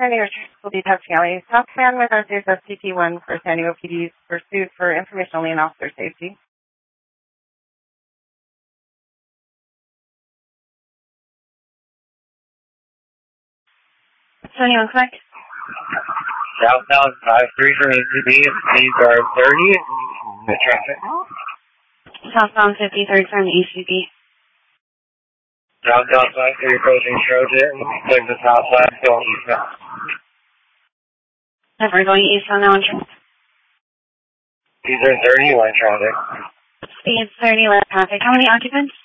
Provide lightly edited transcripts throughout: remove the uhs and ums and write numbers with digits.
San Diego will be testing LA Southbound with our CT1 for San Diego PD's pursuit for information only and officer safety. San Diego, correct? Southbound 53 from ACB, speeds are 30 in the traffic. Southbound 53rd from ACB. Southbound 53 approaching Trojan, take the south side, going eastbound. Never going eastbound now. Speeds are 30, light traffic. Speeds 30, light traffic. How many occupants?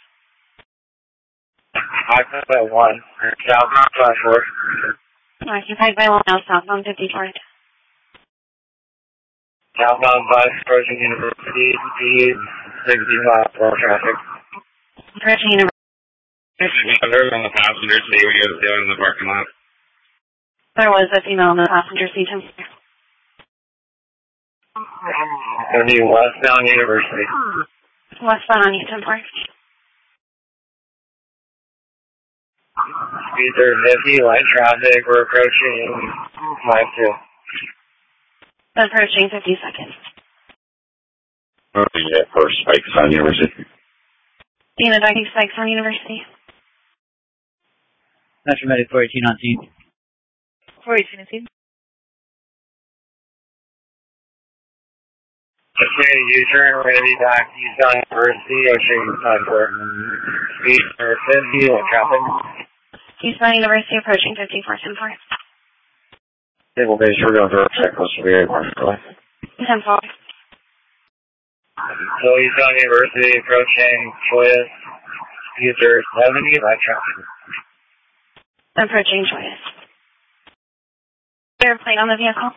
Occupied by 1. Southbound 54. Occupied by 1 now, southbound 54th. Southbound 5 approaching University, speed 60 miles per hour traffic. Approaching University. There's on the passenger seat when you were doing in the parking lot. There was a female in the passenger seat. Going to be westbound University. Westbound on Easton Park. Speeds are 50, light traffic, we're approaching 5-2. Approaching 50 seconds. Yeah, first spikes on University. Unit Darky spikes on University. Metro Medic 418 on scene. 418 on scene. Okay, U-turn, we're going to be back eastbound University, approaching 5-4. Speeds are 50, light traffic. Eastbound University approaching 54, 10-4. Table base, we're going through our checklist. We'll be right back. 10-4. So eastbound University approaching Choice. Speeds are 70, light traffic. Approaching Choice. Airplane on the vehicle.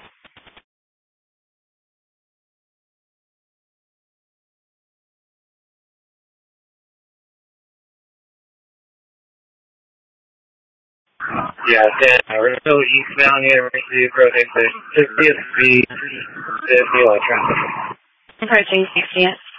Yeah, we're still eastbound University approaching 60th speed, 50 light traffic. Approaching 60th.